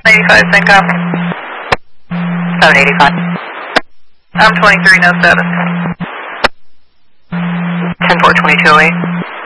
85, same copy. 785. I'm 23, no 7. 10-4, 2208.